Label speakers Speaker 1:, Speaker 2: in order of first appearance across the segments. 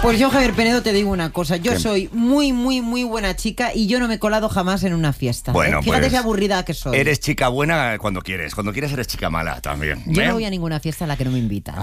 Speaker 1: Pues yo, Javier Penedo, te digo una cosa. Yo soy muy, muy, muy buena chica y yo no me he colado jamás en una fiesta.
Speaker 2: Bueno,
Speaker 1: Fíjate
Speaker 2: pues,
Speaker 1: qué aburrida que soy.
Speaker 2: Eres chica buena cuando quieres. Cuando quieres eres chica mala también.
Speaker 1: Yo no voy a ninguna fiesta a la que no me invitan.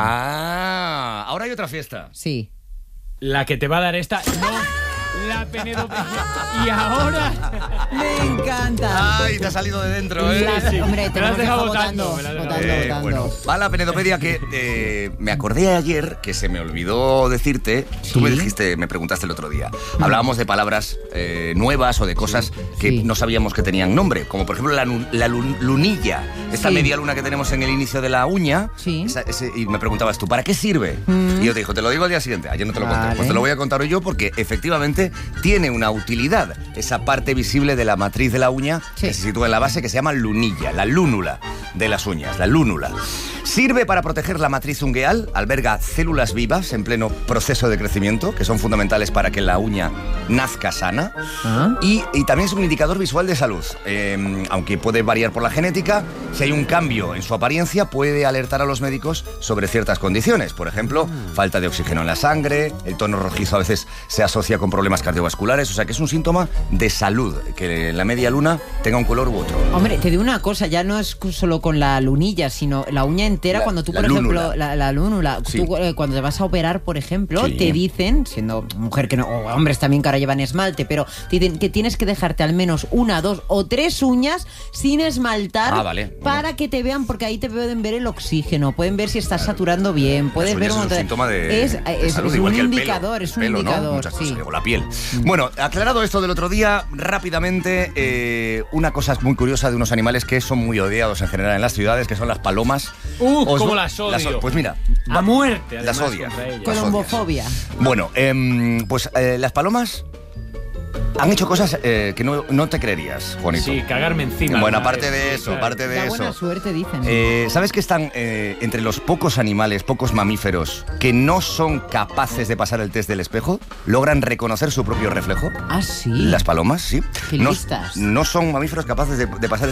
Speaker 2: Ah, ahora hay otra fiesta.
Speaker 1: Sí.
Speaker 3: La que te va a dar esta... No, la Penedo. Y ahora...
Speaker 1: Me encanta.
Speaker 2: Ay, te ha salido de dentro, ¿eh?
Speaker 1: Sí. Hombre,
Speaker 3: Me
Speaker 1: te
Speaker 3: la has
Speaker 1: hemos
Speaker 3: dejado
Speaker 1: dejado
Speaker 3: votando,
Speaker 1: votando.
Speaker 3: me la has dejado
Speaker 2: Bueno, va la penedopedia que me acordé ayer que se me olvidó decirte.
Speaker 1: ¿Sí?
Speaker 2: Tú me dijiste, me preguntaste el otro día. Hablábamos de palabras nuevas o de cosas que no sabíamos que tenían nombre, como por ejemplo la lunilla, esta media luna que tenemos en el inicio de la uña.
Speaker 1: Sí.
Speaker 2: Y me preguntabas tú, ¿para qué sirve? Y yo te digo, te lo digo al día siguiente. Ayer no te lo conté.
Speaker 1: Vale.
Speaker 2: Pues te lo voy a contar hoy yo porque efectivamente tiene una utilidad. Esa parte visible de la matriz de la uña que se sitúa en la base, que se llama lunilla, la lúnula de las uñas, la lúnula. Sirve para proteger la matriz ungueal, alberga células vivas en pleno proceso de crecimiento, que son fundamentales para que la uña nazca sana. Y también es un indicador visual de salud. Aunque puede variar por la genética, si hay un cambio en su apariencia, puede alertar a los médicos sobre ciertas condiciones. Por ejemplo, falta de oxígeno en la sangre, el tono rojizo a veces se asocia con problemas cardiovasculares, o sea que es un síntoma de salud, que la media luna tenga un color u otro.
Speaker 1: Hombre, te digo una cosa, ya no es solo con la lunilla, sino la uña entera, cuando tú, por ejemplo, la lúnula,
Speaker 2: Sí.
Speaker 1: tú, cuando te vas a operar, por ejemplo,
Speaker 2: Sí.
Speaker 1: te dicen, siendo mujer que no, o hombres también que ahora llevan esmalte, pero te dicen que tienes que dejarte al menos 1, 2 o 3 uñas sin esmaltar para que te vean, porque ahí te pueden ver el oxígeno, pueden ver si estás saturando bien, puedes ver
Speaker 2: es un síntoma de salud,
Speaker 1: es
Speaker 2: igual
Speaker 1: un
Speaker 2: que el
Speaker 1: indicador,
Speaker 2: pelo,
Speaker 1: es un
Speaker 2: pelo, ¿no?
Speaker 1: indicador,
Speaker 2: Muchas
Speaker 1: sí.
Speaker 2: cosas, o la piel. Bueno, aclarado esto del otro día, rápidamente, una cosa muy curiosa de unos animales que son muy odiados en general en las ciudades, que son las palomas.
Speaker 3: Cómo las odio.
Speaker 2: Pues mira,
Speaker 3: A muerte,
Speaker 2: las
Speaker 3: además,
Speaker 2: odias.
Speaker 3: contra ellas.
Speaker 1: Colombofobia.
Speaker 2: Bueno, pues las palomas han hecho cosas que no te creerías, Juanito.
Speaker 3: Sí, cagarme encima.
Speaker 2: Bueno, aparte de
Speaker 3: Sí,
Speaker 2: eso,
Speaker 3: claro.
Speaker 2: aparte de
Speaker 1: Da
Speaker 2: eso.
Speaker 1: buena suerte, dicen.
Speaker 2: ¿Sabes que están entre los pocos animales, pocos mamíferos que no son capaces de pasar el test del espejo? ¿Logran reconocer su propio reflejo?
Speaker 1: Ah, sí.
Speaker 2: Las palomas, sí.
Speaker 1: Qué listas.
Speaker 2: No son mamíferos capaces de pasar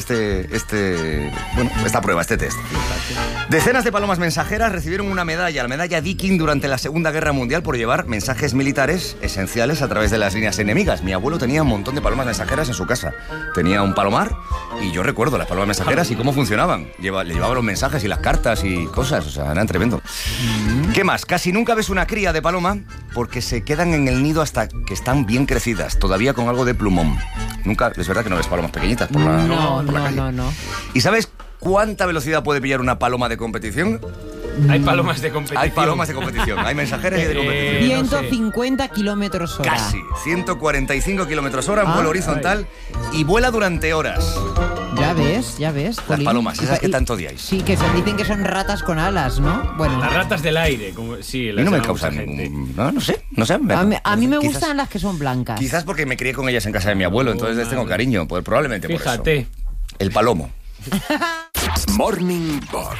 Speaker 2: esta prueba, este test. Decenas de palomas mensajeras recibieron una medalla, la medalla Viking, durante la Segunda Guerra Mundial por llevar mensajes militares esenciales a través de las líneas enemigas. Mi abuelo tenía un montón de palomas mensajeras en su casa. Tenía un palomar y yo recuerdo las palomas mensajeras y cómo funcionaban. Le llevaba los mensajes y las cartas y cosas, o sea, eran tremendo. ¿Qué más? Casi nunca ves una cría de paloma porque se quedan en el nido hasta que están bien crecidas, todavía con algo de plumón. Nunca, es verdad que no ves palomas pequeñitas por la calle.
Speaker 1: No.
Speaker 2: ¿Y sabes cuánta velocidad puede pillar una paloma de competición?
Speaker 3: Hay palomas de competición.
Speaker 2: Hay palomas de competición, hay mensajeras y de competición.
Speaker 3: no sé.
Speaker 1: 150 kilómetros hora.
Speaker 2: Casi, 145 kilómetros hora en vuelo horizontal y vuela durante horas.
Speaker 1: Ya ves.
Speaker 2: Las
Speaker 1: Jolín.
Speaker 2: palomas, esas que
Speaker 1: Y-
Speaker 2: tanto odiáis.
Speaker 1: Sí, que dicen que son ratas con alas, ¿no? Bueno,
Speaker 3: Las ratas del aire, como, sí,
Speaker 2: A
Speaker 3: las
Speaker 2: mí no me
Speaker 3: llamamos
Speaker 2: causan
Speaker 3: a gente.
Speaker 2: ningún... No sé.
Speaker 1: a mí me
Speaker 2: Quizás-
Speaker 1: gustan las que son blancas.
Speaker 2: Quizás porque me crié con ellas en casa de mi abuelo, entonces les tengo cariño, pues probablemente por eso.
Speaker 3: Fíjate.
Speaker 2: El palomo.
Speaker 4: Morning Box.